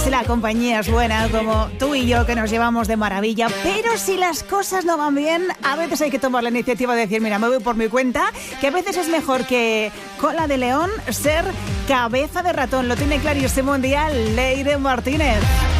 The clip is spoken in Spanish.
si la compañía es buena, como tú y yo que nos llevamos de maravilla, pero si las cosas no van bien, a veces hay que tomar la iniciativa de decir, mira, me voy por mi cuenta, que a veces es mejor que cola de león ser cabeza de ratón. Lo tiene clarísimo un día Leire Martínez.